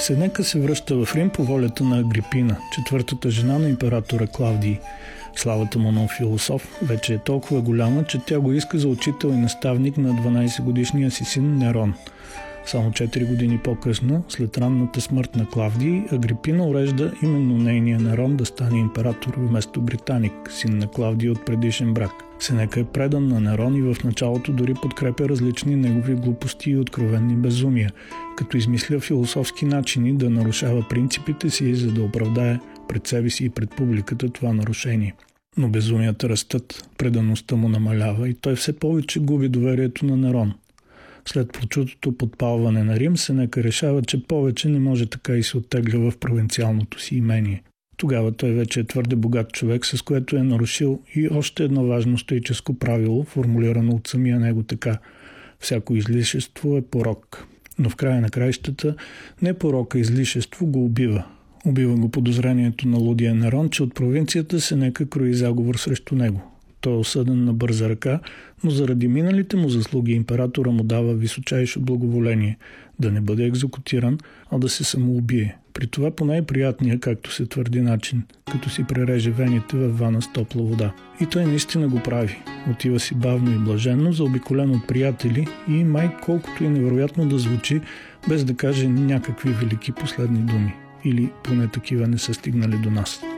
Сенека се връща в Рим по волята на Агрипина, четвъртата жена на императора Клавдий. Славата му на философ вече е толкова голяма, че тя го иска за учител и наставник на 12-годишния си син Нерон. Само 4 години по-късно, след ранната смърт на Клавдий, Агрипина урежда именно нейния Нерон да стане император вместо Британик, син на Клавдий от предишен брак. Сенека е предан на Нерон и в началото дори подкрепя различни негови глупости и откровенни безумия, като измисля философски начини да нарушава принципите си, за да оправдае пред себе си и пред публиката това нарушение. Но безумията растат, предаността му намалява и той все повече губи доверието на Нерон. След прочутото подпалване на Рим, Сенека решава, че повече не може така и се оттегля в провинциалното си имение. Тогава той вече е твърде богат човек, с което е нарушил и още едно важно стоическо правило, формулирано от самия него така: всяко излишество е порок. Но в края на краищата не порок, а излишество го убива. Убива го подозрението на лудия Нерон, че от провинцията Сенека крои заговор срещу него. Той е осъден на бърза ръка, но заради миналите му заслуги императора му дава височайше благоволение да не бъде екзекутиран, а да се самоубие. При това по най-приятния, както се твърди, начин, като си пререже вените във вана с топла вода. И той наистина го прави. Отива си бавно и блаженно, заобиколен от приятели и май колкото и невероятно да звучи, без да каже някакви велики последни думи. Или поне такива не са стигнали до нас.